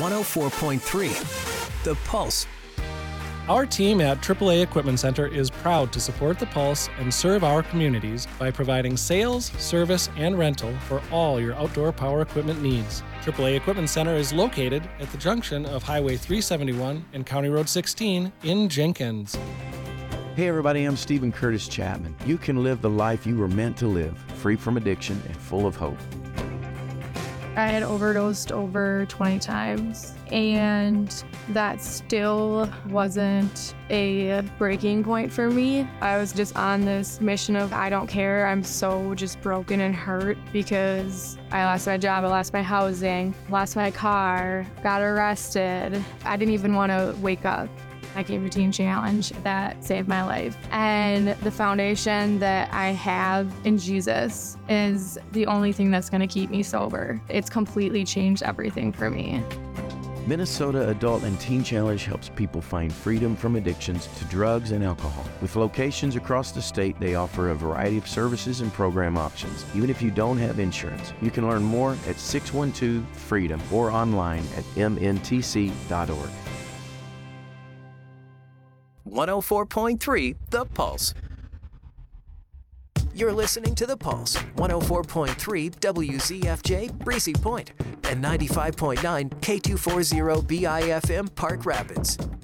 104.3 The Pulse. Our team at AAA Equipment Center is proud to support the Pulse and serve our communities by providing sales, service, and rental for all your outdoor power equipment needs. AAA Equipment Center is located at the junction of Highway 371 and County Road 16 in Jenkins. Hey everybody, I'm Stephen Curtis Chapman. You can live the life you were meant to live, free from addiction and full of hope. I had overdosed over 20 times, and that still wasn't a breaking point for me. I was just on this mission of I don't care. I'm so just broken and hurt because I lost my job, I lost my housing, lost my car, got arrested. I didn't even want to wake up. I came to Teen Challenge. That saved my life. And the foundation that I have in Jesus is the only thing that's going to keep me sober. It's completely changed everything for me. Minnesota Adult and Teen Challenge helps people find freedom from addictions to drugs and alcohol. With locations across the state, they offer a variety of services and program options. Even if you don't have insurance, you can learn more at 612-FREEDOM or online at mntc.org. 104.3 The Pulse. You're listening to The Pulse, 104.3 WZFJ Breezy Point and 95.9 K240 BIFM Park Rapids.